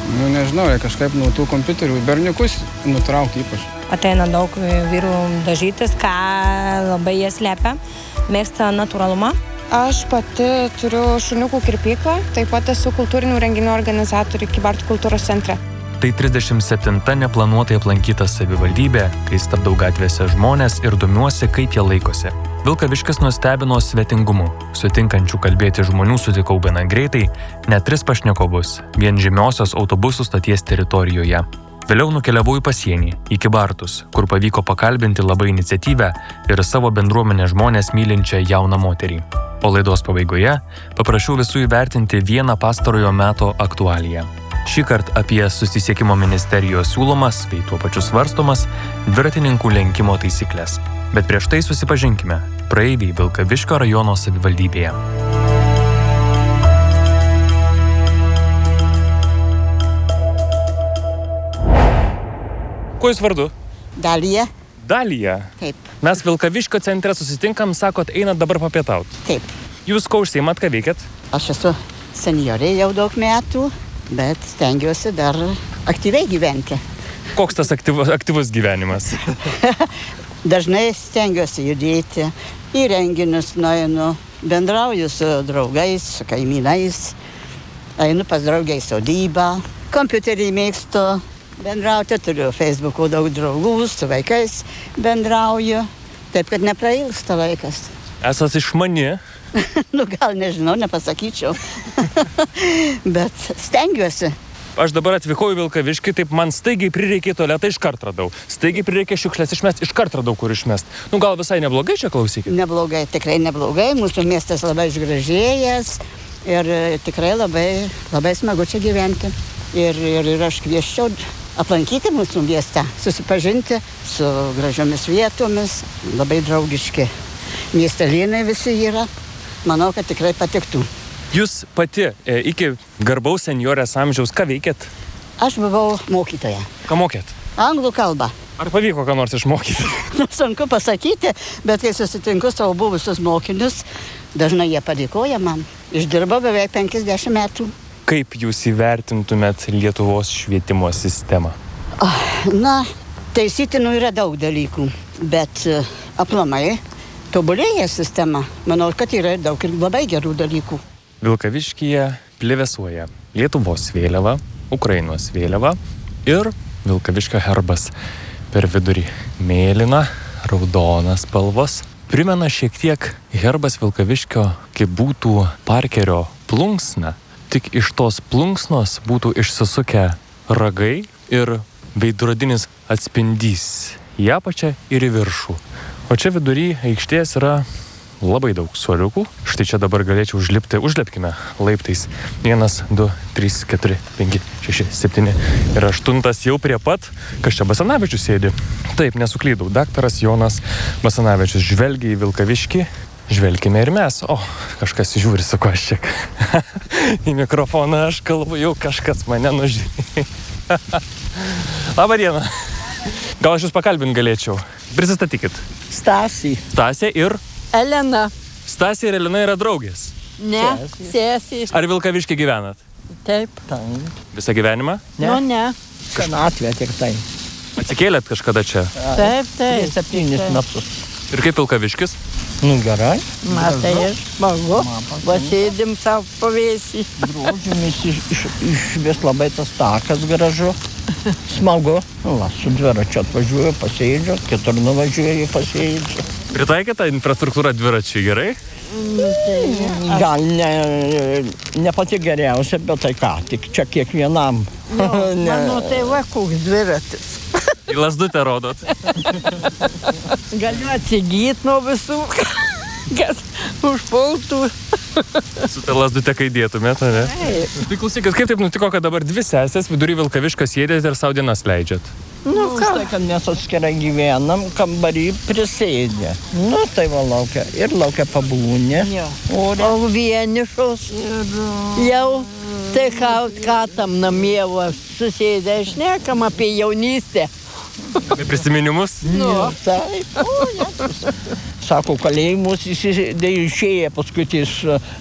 Nu, nežinau, kažkaip nuo tų kompiuterių berniukus nutraukti ypač. Ateina daug vyrų dažytis, ką labai jie slepia, mėgsta natūralumą. Aš pati turiu šuniukų kirpyklą, taip pat esu kultūrinių renginių organizatorė Kybartų kultūros centre. Tai 37 neplanuotai aplankyta savivaldybė, kai stabdau gatvėse žmonės ir domiuosi, kaip jie laikosi. Vilkaviškis nustebino svetingumu. Sutinkančių kalbėti žmonių sutikau gana greitai, net 3 pašnekovus, vien žymiosios autobusų stoties teritorijoje. Vėliau nukeliavau į pasienį, į Kybartus, kur pavyko pakalbinti labai iniciatyvę ir savo bendruomenę žmonės mylinčią jauną moterį. O laidos pabaigoje paprašiau visų įvertinti vieną pastarojo meto aktualiją. Šįkart apie Susisiekimo ministerijos siūlomas, bei tuo pačiu svarstomas, dviratininkų lenkimo taisyklės. Bet prieš tai susipažinkime, praeiviai Vilkaviškio rajono savivaldybėje. Kuo jūs vardu? Dalija. Dalija? Taip. Mes Vilkaviškio centre susitinkam, sakot, einat dabar papietauti. Taip. Jūs ko užsiimat, ką veikiat? Aš esu seniorė jau daug metų, bet stengiuosi dar aktyviai gyventi. Koks tas aktyvus gyvenimas? Dažnai stengiuosi judėti, į renginius nueinu, bendrauju su draugais, su kaimynais, einu pas draugai sodybą, kompiuterį mėgstu bendrauti, turiu Facebook'o daug draugų, su vaikais bendrauju, taip kad neprailgsta laikas. Esat išmani? Nu, gal nežinau, nepasakyčiau, bet stengiuosi. Aš dabar atvykau į Vilkaviškį, taip man staigiai prireikė tualetą, iškart radau. Staigiai prireikė šiukšlės išmest, iškart radau, kur išmest. Nu, gal visai neblogai čia, klausykit? Neblogai, tikrai neblogai. Mūsų miestas labai išgražėjęs ir tikrai labai smagu čia gyventi. Ir aš kvieščiau aplankyti mūsų miestą, susipažinti su gražiomis vietomis, labai draugiški miestelynai visi yra. Manau, kad tikrai patiktų. Jūs pati iki garbaus seniorės amžiaus ką veikėt? Aš buvau mokytoja. Ką mokėt? Anglų kalbą. Ar pavyko ką nors išmokyti? Sunku pasakyti, bet kai susitinku savo buvusius mokinius, dažnai jie padėkoja man. Išdirbau beveik 50 metų. Kaip jūs įvertintumėt Lietuvos švietimo sistemą? Na, taisytinų yra daug dalykų, bet aplamai tobulėja sistema. Manau, kad yra daug ir labai gerų dalykų. Vilkaviškyje plevėsuoja Lietuvos vėliava, Ukrainos vėliava ir Vilkaviškio herbas. Per vidurį mėlyna, raudona spalvos. Primena šiek tiek herbas Vilkaviškio, kaip būtų Parkerio plunksna. Tik iš tos plunksnos būtų išsisukę ragai ir veidrodinis atspindys į apačią ir į viršų. O čia vidury aikštės yra labai daug suoliukų. Štai čia dabar galėčiau užlipkime laiptais. 1, 2, 3, 4, 5, 6, 7 ir 8 jau prie pat. Kas čia, Basanavičius sėdi? Taip, nesuklydau. Daktaras Jonas Basanavičius žvelgia į Vilkaviškį. Žvelkime ir mes. O, kažkas žiūri, su ko aš čia. Į mikrofoną aš kalbu, jau kažkas mane nužiūrė. Labą dieną. Gal aš jūs pakalbint galėčiau? Prisistatykit. Stasė. Stasė ir? Elena. Stasė ir Elena yra draugės? Ne, sesė. Ar Vilkavišky gyvenat? Taip. Visą gyvenimą? Ne. Nu, ne. Senatvė tik tai. Atsikėlėt kažkada čia? Taip. 7 metus. Ir kaip Vilkaviškis? Nu, gerai. Matai, smagu. Pasėdim savo pavėsį. Drožėmis iš vis labai tas takas gražu. Smagu. Va, su dviračiu atvažiuoju, pasėdžiu, kitur nuvažiuoju, pasėdžiu. Pritaikyta infrastruktūra dviračiui gerai? Gal ne pati geriausia, bet tai ką, tik čia kiekvienam. Mano tai va, koks dviratis. Į Lazdutę rodot. Galiu atsigyti nuo visų, kas užpultų. Su ta Lazdute kai dėtumėt, ne? Tai klausykit, kaip taip nutiko, kad dabar 2 sesės vidury Vilkaviškio sėdėt ir savo dienas leidžiat? Nu, ką? Tai, kad mes atskirai gyvenam, kambarį prisėdė. Nu, tai va laukia. Ir laukia pabūnė. O vienišos jau, tai ką tam namie va susėdė, šnekam apie jaunystę. Prisiminimus? Taip. Sako, kalėjimus išėję paskutis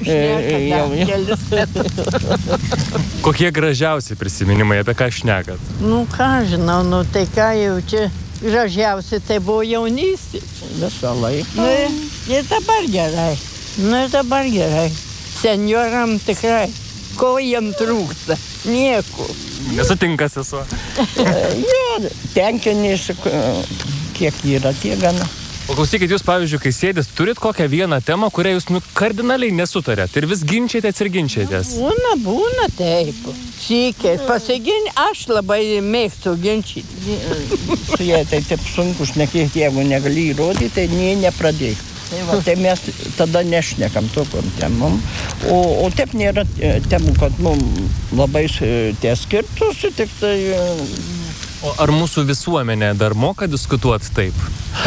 Kokie gražiausi prisiminimai, apie ką šnekat? Nu, ką žinau, tai ką jau čia gražiausia, tai buvo jaunystė. Visą laiką. Ir dabar gerai. Senjoram tikrai. Ko jiem trūksta? Nieko. Nesutinka sesuo. Tenkinėsi, kiek yra, tiek gana. O klausykit, jūs, pavyzdžiui, kai sėdės, turit kokią vieną temą, kurią jūs kardinaliai nesutarėt ir vis ginčiatės ir ginčiatės? Būna taip. Sykiai pasiginti, aš labai mėgstu ginčyti. Su jie tai taip sunku šnekėti, jeigu negali įrodyti, tai nepradėk. Tai mes tada nešnekam tokiom temom. O taip nėra temų, kad labai tie skirtusi, tik tai... O ar mūsų visuomenė dar moka diskutuoti taip?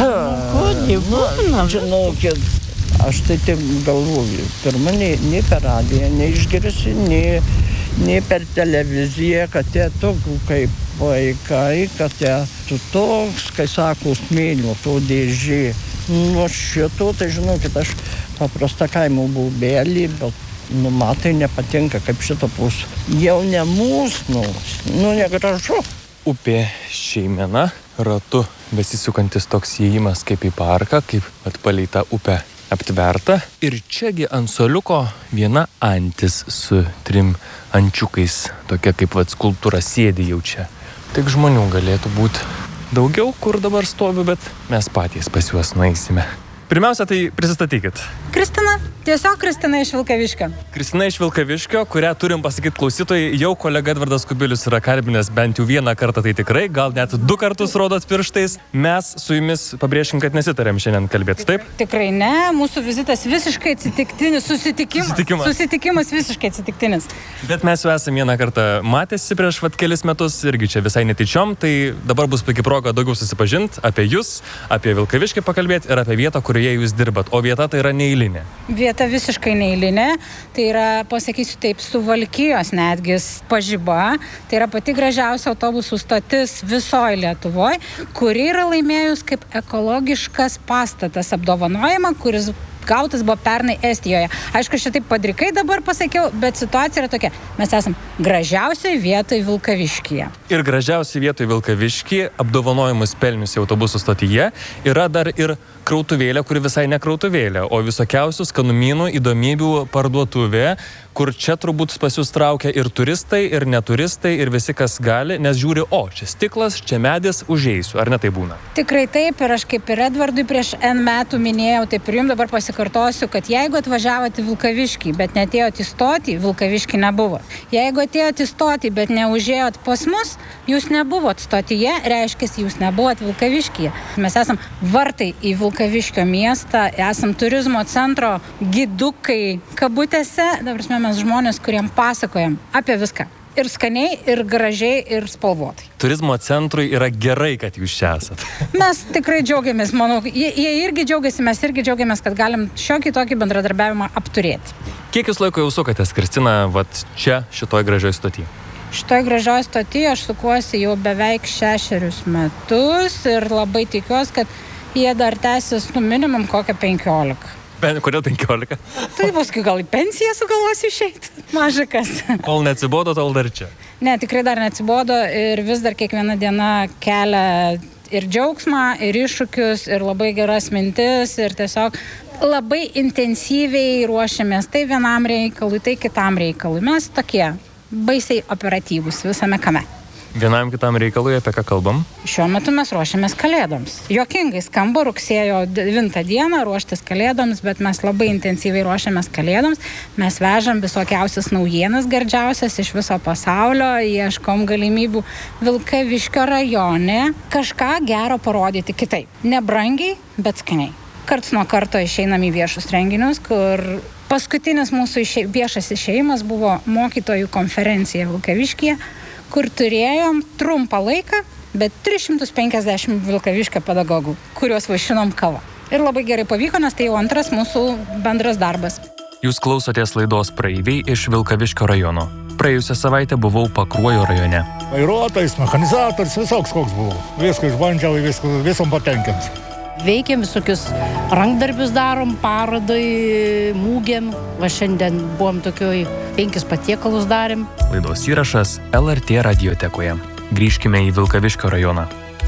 Žinokit, aš tai taip galvoju. Pirma, nei per radiją neišgirsi, nei per televiziją, kad jie tokių kaip vaikai, kad jie tu toks, kai sako, smėlio, to dėžė. Nu, šito, tai žinokit, aš paprasta kaimo bubelį, bet matai nepatinka kaip šito pusė. Jau ne mūsų, negražu. Upė Šeimena, ratu besisukantis toks įėjimas kaip į parką, kaip palei tą upę aptverta. Ir čiagi ant suoliuko viena antis su 3 ančiukais, tokia kaip skulptūra sėdi jau čia. Tik žmonių galėtų būti daugiau, kur dabar stoviu, bet mes patys pas juos nueisime. Pirmiausia, tai prisistatykit. Kristina, tiesiog Kristina iš Vilkaviškio. Kristina iš Vilkaviškio, kurią turim pasakyti klausytojai, jau kolega Edvardas Kubilius yra kalbinęs bent jau vieną kartą, tai tikrai, gal net 2 kartus rodot pirštais. Mes su jumis pabrėžim, kad nesitarėm šiandien kalbėti, taip? Tikrai ne, mūsų vizitas visiškai atsitiktinis, susitikimas visiškai atsitiktinis. Bet mes jau esame vieną kartą matėsi prieš kelis metus, irgi čia visai netyčiom, tai dabar bus puikia proga daugiau susipažinti apie jūs, apie Vilkaviškį pakalbėti ir apie vietą, kurioje jūs dirbat. O vieta tai yra neeilinė. Vieta visiškai neeilinė, tai yra, pasakysiu taip, Suvalkijos netgi pažiba, tai yra pati gražiausia autobusų stotis visoje Lietuvoje, kuri yra laimėjus kaip ekologiškas pastatas apdovanojimą, kuris gautas buvo pernai Estijoje. Aišku, šitaip padrikai dabar pasakiau, bet situacija yra tokia. Mes esam gražiausiai vietoj Vilkaviškyje. Ir gražiausiai vietoj Vilkaviškyje, apdovanojimus pelniusi autobusų stotyje, yra dar ir krautuvėlė, kuri visai ne krautuvėlė, o visokiausių skanumynų, įdomybių parduotuvė, kur čia turbūt pas jūs traukia ir turistai, ir neturistai, ir visi, kas gali, nes žiūri, čia stiklas, čia medis, užeisiu. Ar ne tai būna? Tikrai taip, ir aš kaip ir Edvardui prieš N metų minėjau, taip ir jums dabar pasikartosiu, kad jeigu atvažiavote į Vilkaviškį, bet neatėjote į stotį, Vilkaviškį nebuvo. Jeigu atėjote į stotį, bet neužėjot pas mus, jūs nebuvot stotyje, reiškia, jūs nebuvot Vilkaviškyje. Mes esam vartai į Vilkaviškio miestą, esam turizmo centro gidukai kabutėse, dabar mes žmonės, kuriem pasakojam apie viską. Ir skaniai, ir gražiai, ir spalvotai. Turizmo centrui yra gerai, kad jūs čia esat. Mes tikrai džiaugiamės, manau, jie irgi džiaugiasi, mes irgi džiaugiamės, kad galim šiokį tokį bendradarbiavimą apturėti. Kiek jūs laiko jau sukatės, Kristina, čia, šitoj gražioj stoty? Šitoj gražioj stoty aš sukuosi jau beveik 6 metus ir labai tikiuosi, kad jie dar tęsis minimum kokią 15. Kodėl 15? Tai paskui gal į pensiją sugalvosiu išeiti. Mažikas. Kol neatsibodo, tol dar čia. Ne, tikrai dar neatsibodo ir vis dar kiekviena diena kelia ir džiaugsmą, ir iššūkius, ir labai geras mintis, ir tiesiog labai intensyviai ruošiamės tai vienam reikalui, tai kitam reikalui. Mes tokie baisiai operatyvūs visame kame. Vienam kitam reikalui, apie ką kalbam? Šiuo metu mes ruošiamės kalėdoms. Juokingai skamba rugsėjo 9 dieną ruoštis kalėdoms, bet mes labai intensyviai ruošiamės kalėdoms. Mes vežam visokiausias naujienas gardžiausias iš viso pasaulio, ieškom galimybių Vilkaviškio rajone kažką gero parodyti kitaip. Nebrangiai, bet skaniai. Karts nuo karto išeinam į viešus renginius, kur paskutinis mūsų viešas išėjimas buvo mokytojų konferencija Vilkaviškyje, kur turėjom trumpą laiką, bet 350 Vilkaviškio pedagogų, kuriuos vaišinom kava. Ir labai gerai pavyko, nes tai jau antras mūsų bendras darbas. Jūs klausotės laidos Praeiviai iš Vilkaviškio rajono. Praėjusią savaitę buvau Pakruojo rajone. Vairuotojas, mechanizatorius, visoks koks buvo. Viską išbandžiau, visom patenkins. Veikiam visokius rankdarbius darom, parodai, mūgiam. Va šiandien buvom tokioj 5 patiekalus darėm. Laidos įrašas LRT radiotekoje. Grįžkime į Vilkaviškio rajoną.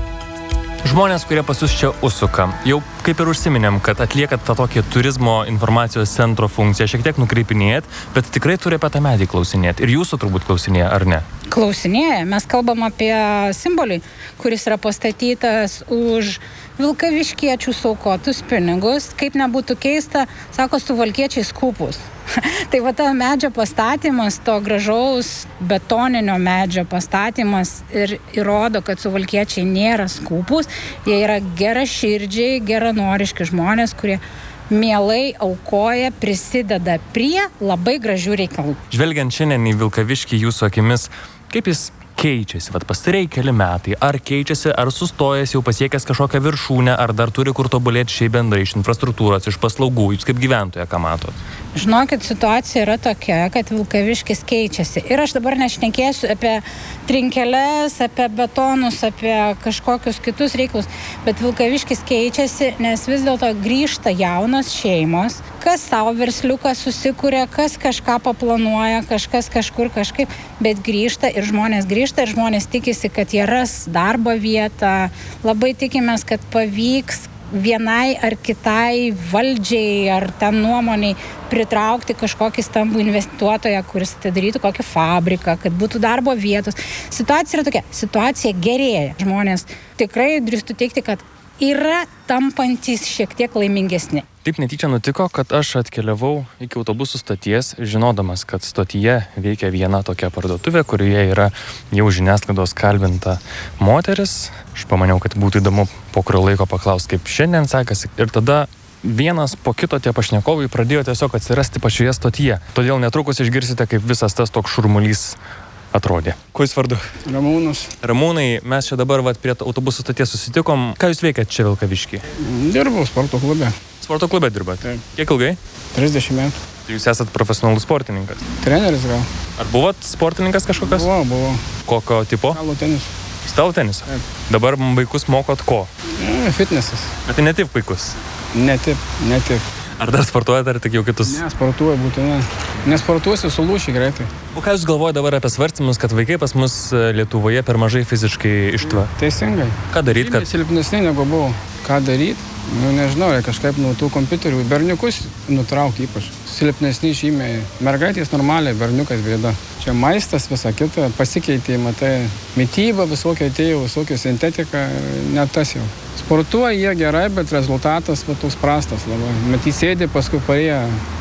Žmonės, kurie pas jūs čia užsuka, jau kaip ir užsiminėm, kad atliekat tą tokį turizmo informacijos centro funkciją, šiek tiek nukreipinėjat, bet tikrai turi apie tą medį klausinėti. Ir jūsų turbūt klausinėja, ar ne? Klausinėja. Mes kalbam apie simbolį, kuris yra pastatytas už vilkaviškiečių suaukotus pinigus. Kaip nebūtų keista, sako, suvalkiečiai skupus. Tai va ta medžio pastatymas, to gražaus betoninio medžio pastatymas ir įrodo, kad suvalkiečiai nėra skupus, jie yra geraširdžiai, geranoriški žmonės, kurie mielai aukoja, prisideda prie labai gražių reikalų. Žvelgiant šiandien į Vilkaviškį jūsų akimis, kaip jis keičiasi, pastarėjai keli metai, ar keičiasi, ar sustojęs, jau pasiekęs kažkokią viršūnę, ar dar turi kur tobulėti šiai bendrai iš infrastruktūros, iš paslaugų, jūs kaip gyventoja, ką matot? Žinokit, situacija yra tokia, kad Vilkaviškis keičiasi. Ir aš dabar nešnekėsiu apie trinkeles, apie betonus, apie kažkokius kitus reikalus, bet Vilkaviškis keičiasi, nes vis dėlto grįžta jaunos šeimos, kas savo versliuką susikūrė, kas kažką paplanuoja, kažkas kažkur kažkaip, bet grįžta ir žmonės tikisi, kad jie ras darbo vietą. Labai tikimės, kad pavyks vienai ar kitai valdžiai ar ten nuomoniai pritraukti kažkokį stambų investuotoją, kuris atidarytų kokį fabriką, kad būtų darbo vietos. Situacija yra tokia, situacija gerėja. Žmonės tikrai drįstų teikti, kad yra tampantys šiek tiek laimingesni. Taip netyčia nutiko, kad aš atkeliavau iki autobusų stoties, žinodamas, kad stotyje veikia viena tokia parduotuvė, kurioje yra jau žiniasklaidos kalbinta moteris. Aš pamaniau, kad būtų įdomu po kurio laiko paklausti, kaip šiandien sekasi. Ir tada vienas po kito tie pašnekovai pradėjo tiesiog atsirasti pačioje stotyje. Todėl netrukus išgirsite, kaip visas tas toks šurmulys atrodė. Kuo jūs vardu? Ramūnas. Ramūnai, mes čia dabar prie autobusų stoties susitikom. Ką jūs veikat čia Vilkavišky? Dirbau sporto klube. Sporto klube dirbat? Taip. Kiek ilgai? 30 metų. Jūs esat profesionalus sportininkas? Treneris gal. Ar buvot sportininkas kažkokios? Buvo. Kokio tipo? Stalo tenis. Stalo teniso? Taip. Dabar vaikus mokot ko? Fitnesas. Bet tai ne tik vaikus? Ne tik. Ar dar sportuojat, ar tik jau kitus? Ne, sportuoju būtinai. Nesportuosiu, sulūši greitai. O ką jūs galvojate dabar apie svarstymus, kad vaikai pas mus Lietuvoje per mažai fiziškai ištva? Teisingai. Ką daryt, kad... Silpnesni negu buvo. Ką daryt? Nežinau, kažkaip nuo tų kompiuterių berniukus nutraukti ypač. Silpnesni žymiai. Mergaitės normaliai, berniukas bėda. Čia maistas, visa kita, pasikeitė, matai, mityba visokia atėjo, visokia sintetika, net tas jau. Sportuoja jie gerai, bet rezultatas toks prastas labai. Matyt, sėdė, paskui parėjo.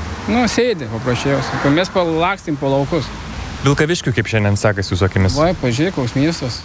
Sėdė paprasčiausiai. Mes palakstim po laukus. Vilkaviškių kaip šiandien sekasi jūsų akimis? Vai, pažiūrėk, koks miestas.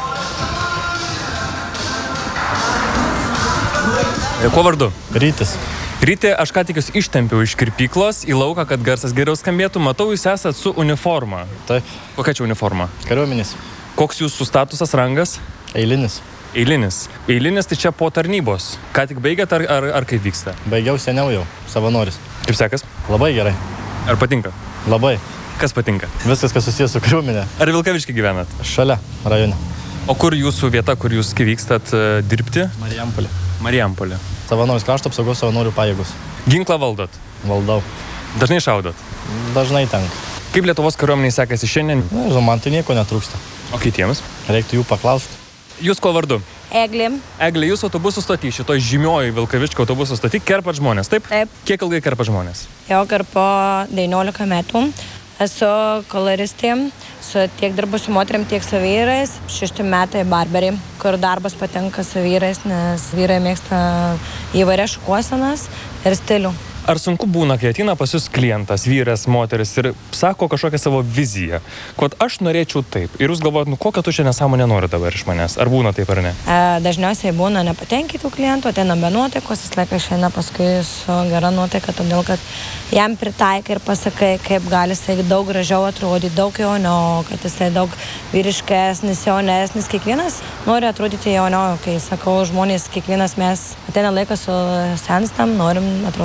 Kuo vardu? Rytis. Ryti, aš ką tik jūs ištempiau iš kirpyklos į lauką, kad garsas geriau skambėtų. Matau, jūs esat su uniforma. Taip. Kokia čia uniforma? Kariuomenės. Koks jūsų statusas, rangas? Eilinis. Eilinis tai čia po tarnybos. Ką tik baigėt ar kaip vyksta? Baigiau seniau jau, savanoris. Kaip sekas? Labai gerai. Ar patinka? Labai. Kas patinka? Viskas, kas susijęs su kariuomenė. Ar Vilkavišky gyvenat? Šalia rajone. O kur jūsų vieta, kur jūs vykstat dirbti? Marijampolė. Savanoris krašto apsaugos savanorių pajėgos. Ginklą valdot? Valdau. Dažnai šaudot? Dažnai tenka. Kaip Lietuvos kariuomeniai sekasi šiandien? Nežinau, man tai nieko netrūksta. O kitiems? Reiktų jų paklausti. Jūs kuo vardu? Eglė. Eglė, jūs autobusų stoty, šitoj žymioji Vilkaviškio autobusų stoty, kerpat žmonės, taip? Taip. Kiek ilgai kerpat žmonės? Jau kerpo 19 metų. Esu koloristė, tiek dirbu su moteriam, tiek su vyrais. 6 metai barberiai, kur darbas patenka su vyrais, nes vyrai mėgsta įvairias šukuosenas ir stilių. Ar sunku būna, kai ateina pas jūs klientas, vyras, moteris ir sako kažkokią savo viziją, kad aš norėčiau taip. Ir jūs galvojat, kokią tu čia nesąmonę nori dabar iš manęs? Ar būna taip ar ne? Dažniausiai būna nepatenkintų klientų, ateina be nuotaikos, jis laiką išeina paskui su gera nuotaika, todėl kad jam pritaikai ir pasakai, kaip gali jisai daug gražiau atrodyti, daug jauniau, kad jisai daug vyriškesnis, jaunesnis. Kiekvienas nori atrodyti jauniau, kai sakau žmonės, kiekvienas mes ateina laiką su senstam, norim atrodyti jauniau.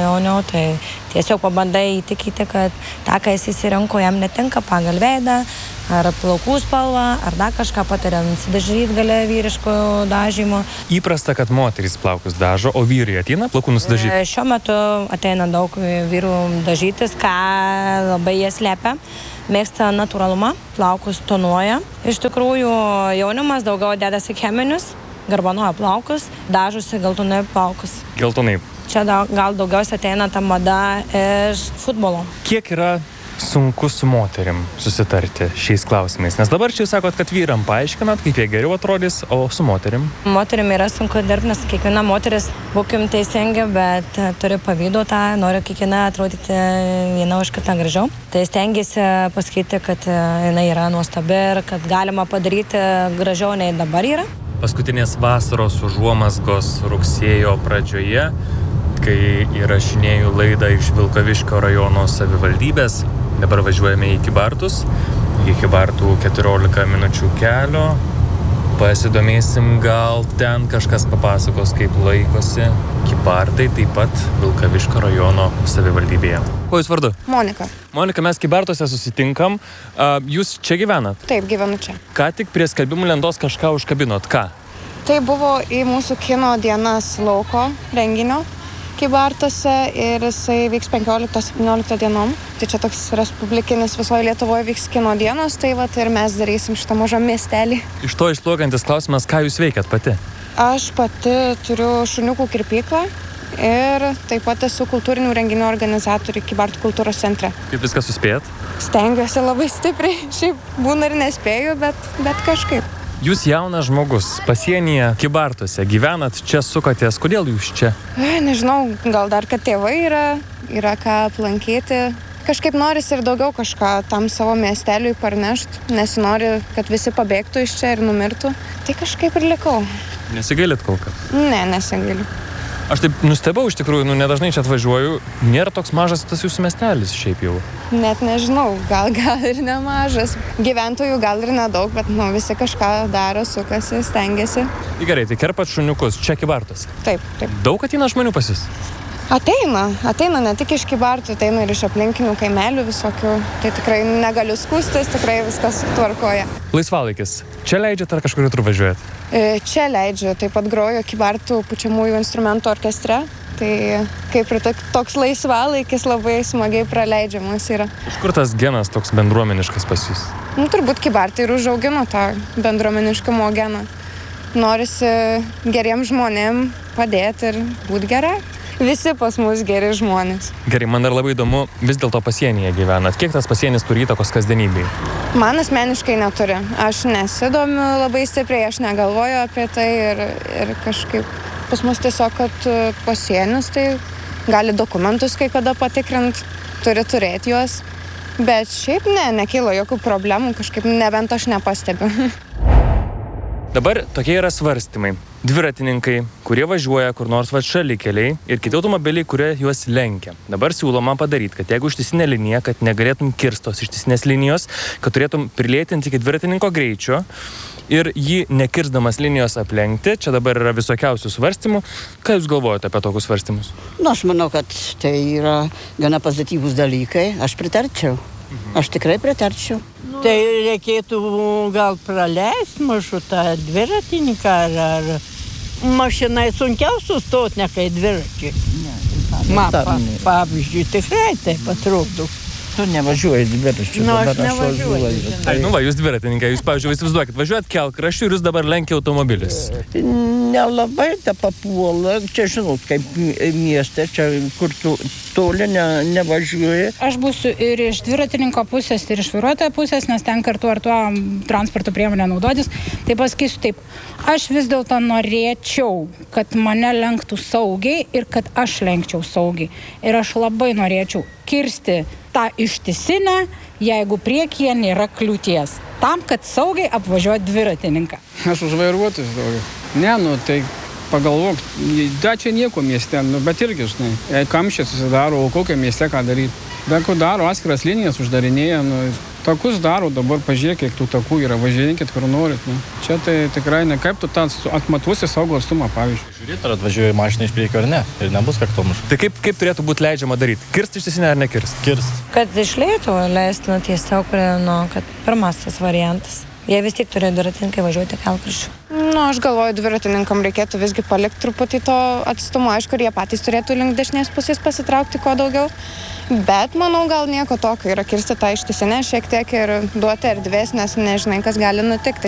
jauniau, tai tiesiog pabandai įtikinti, kad tą, ką jis įsirinko, jam netinka pagal veidą, ar plaukų spalvą, ar dar kažką patiria, nusidažyti gali vyriško dažymo. Įprasta, kad moterys plaukus dažo, o vyrai ateina plaukų nusidažyti? Šiuo metu ateina daug vyrų dažytis, ką labai jie slepia. Mėgsta natūralumą, plaukus tonuoja. Iš tikrųjų, jaunimas daugiau dedasi cheminius, garbanuoja plaukus, dažosi geltonai plaukus. Geltonai. Čia gal daugiausia ateina ta mada iš futbolo. Kiek yra sunku su moterim susitarti šiais klausimais? Nes dabar čia jūs sakot, kad vyram paaiškinat, kaip jie geriau atrodys, o su moterim? Moterim yra sunku dirbti, nes kiekviena moteris, būkim teisingi, bet turi pavydo tą, nori kiekviena atrodyti viena už kitą gražiau. Tai stengiasi pasakyti, kad jinai yra nuostabi ir kad galima padaryti gražiau nei dabar yra. Paskutinės vasaros užuomazgos rugsėjo pradžioje, kai įrašinėjau laidą iš Vilkaviškio rajono savivaldybės. Dabar važiuojame į Kybartus. Iki Kybartų 14 minučių kelio. Pasidomėsim, gal ten kažkas papasakos, kaip laikosi Kybartai, taip pat Vilkaviškio rajono savivaldybėje. Kuo jūs vardu? Monika. Monika, mes Kybartuose susitinkam. Jūs čia gyvenat? Taip, gyvenu čia. Ką tik prie skelbimų lentos kažką užkabinot? Ką? Tai buvo į mūsų kino dienas lauko renginio Kybartuose ir jisai vyks 15-17 dienom. Tai čia toks respublikinis visoje Lietuvoje vyks kino dienos, tai vat ir mes darysim šitą mažą miestelį. Iš to išplaukiantis klausimas, ką jūs veikiat pati? Aš pati turiu šuniukų kirpyklą ir taip pat esu kultūrinių renginių organizatorė Kybartų kultūros centre. Kaip viską suspėjat? Stengiuosi labai stipriai, šiaip būna ir nespėju, bet kažkaip. Jūs jaunas žmogus, pasienyje Kybartuose, gyvenat čia, sukatės, kodėl jūs čia? Nežinau, gal dar, kad tėvai yra ką aplankyti. Kažkaip norisi ir daugiau kažką tam savo miesteliui parnešti, nesinori, kad visi pabėgtų iš čia ir numirtų. Tai kažkaip ir likau. Nesigailit kol kas? Ne, nesigailiu. Aš taip nustebau, iš tikrųjų, nedažnai čia atvažiuoju, nėra toks mažas tas jūsų miestelis šiaip jau. Net nežinau, gal ir nemažas. Gyventojų gal ir nedaug, bet visi kažką daro, sukasi, stengiasi. Gerai, tai kerpat šuniukus čia Kybartuose? Taip. Daug ateina žmonių pas jus? Ateina ne tik iš Kybartų, ateina ir iš aplinkinių kaimelių visokių. Tai tikrai negaliu skųstis, tikrai viskas tvarkoja. Laisvalaikis. Čia leidžiat ar kažkur kitur važiuojat? Čia leidžiu, taip pat groju Kybartų pučiamųjų instrumentų orkestre. Tai kaip ir toks laisvalaikis labai smagiai praleidžiamas yra. Iš kur tas genas toks bendruomeniškas pas jūs? Turbūt Kybartai ir užaugino tą bendruomeniškumo geną. Norisi geriem žmonėm padėti ir būti gerai. Visi pas mus geri žmonės. Gerai, man dar labai įdomu, vis dėlto pasienyje gyvenat. Kiek tas pasienis turi įtakos kasdienybei? Man asmeniškai neturi. Aš nesidomiu labai stipriai, aš negalvoju apie tai ir kažkaip pas mus tiesiog, kad pasienis tai gali dokumentus kai kada patikrinti, turi turėti juos. Bet šiaip nekyla jokių problemų, kažkaip nebent aš nepastebiu. Dabar tokie yra svarstymai. Dviratininkai, kurie važiuoja kur nors šalikeliai ir kiti automobiliai, kurie juos lenkia. Dabar siūloma padaryti, kad jeigu ištisinė linija, kad negalėtum kirstos ištisinės linijos, kad turėtum prilėtinti iki dviratininko greičio ir jį nekirsdamas linijos aplenkti. Čia dabar yra visokiausių svarstymų. Ką jūs galvojate apie tokius svarstymus? Aš manau, kad tai yra gana pozityvūs dalykai. Aš pritarčiau. Aš tikrai pritarčiau. Tai reikėtų gal praleisti maršrutą dviratininką ar mašinai sunkiau sustoti, ne kai dviračiai. Pavyzdžiui, tikrai taip atrodo. Tu nevažiuoji dviračiu. Aš nevažiuoju. Tai, jūs dviratininkai, jūs, pavyzdžiui, įsivaizduokit, važiuojat kelkraščiu ir jūs dabar lenkia automobilis. Nelabai ta papuola, čia žinot, kaip mieste, čia kur tu toli nevažiuoji. Aš būsiu ir iš dviratininko pusės, ir iš vairuotojo pusės, nes ten kartu ar tuo transporto priemonę naudotis. Tai pasakysiu taip, aš vis dėlto norėčiau, kad mane lenktų saugiai ir kad aš lenkčiau saugiai. Ir aš labai norėčiau kirsti tą ištisinę, jeigu priekyje nėra kliūties. Tam, kad saugiai apvažiuoti dviratininką. Aš už vairuotojus daugiau. Tai pagalvok, da čia nieko mieste, bet irgi, žinai, jei kamščiai susidaro, o kokio mieste ką daryti. Bet ko daro, atskiras linijas uždarinėja, Takus daro, dabar pažiūrėk, kiek tų takų yra, važiuokit, kur norit. Nu. Čia tai tikrai ne kaip tu ten atmatuosi saugo atstumą, pavyzdžiui. Žiūrėt, ar atvažiuoja mašina iš priekio ar ne. Ir nebus kaktomušų. Tai kaip turėtų būti leidžiama daryti? Kirsti ištisinę ar nekirsti? Kirst. Kad išleitų leistina tiesiog, kad pirmas tas variantas. Jie vis tiek turi dviratininkai važiuoti kelkraščiu. Aš galvoju, dviratininkam reikėtų visgi palikti truputį to atstumo. Aišku, ir jie patys turėtų link dešinės pusės pasitraukti kuo daugiau. Bet, manau, gal nieko tokio yra kirsti tą ištisinę šiek tiek ir duoti erdvės, nes nežinai, kas gali nutikti.